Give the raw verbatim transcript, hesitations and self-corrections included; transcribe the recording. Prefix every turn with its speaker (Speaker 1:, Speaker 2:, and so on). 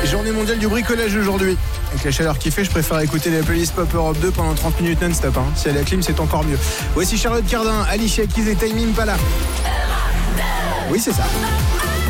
Speaker 1: Journée mondiale du bricolage aujourd'hui. Avec la chaleur qui fait, je préfère écouter les playlists Pop Europe deux pendant trente minutes non-stop. Hein. Si elle a la clim, c'est encore mieux. Voici Charlotte Cardin, Alicia Keys et Tame Impala. Oui, c'est ça.